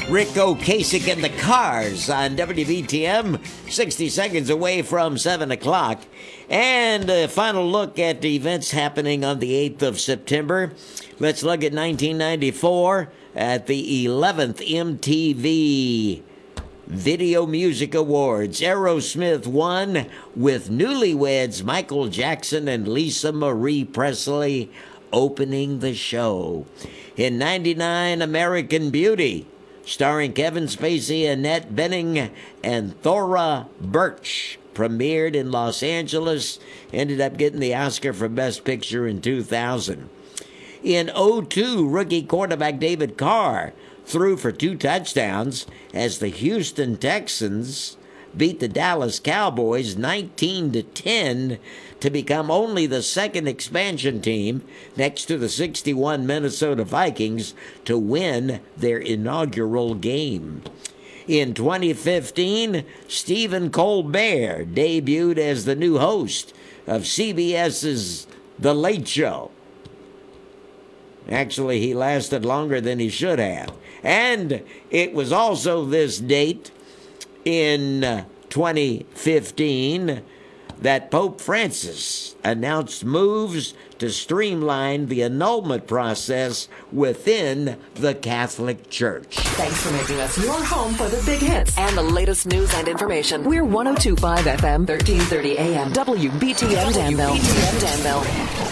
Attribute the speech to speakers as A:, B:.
A: Rick Ocasek and the Cars on WBTM, 60 seconds away from 7 o'clock. And a final look at the events happening on the 8th of September. Let's look at 1994 at the 11th MTV Video Music Awards. Aerosmith won with newlyweds Michael Jackson and Lisa Marie Presley opening the show. In 99, American Beauty, starring Kevin Spacey, Annette Bening, and Thora Birch, premiered in Los Angeles, ended up getting the Oscar for Best Picture in 2000. In 2002, rookie quarterback David Carr threw for 2 touchdowns as the Houston Texans beat the Dallas Cowboys 19-10 to become only the second expansion team next to the 61 Minnesota Vikings to win their inaugural game. In 2015, Stephen Colbert debuted as the new host of CBS's The Late Show. Actually, he lasted longer than he should have. And it was also this date in 2015 that Pope Francis announced moves to streamline the annulment process within the Catholic Church.
B: Thanks for making us your home for the big hits and the latest news and information. We're 102.5 FM, 1330 AM, WBTM Danville.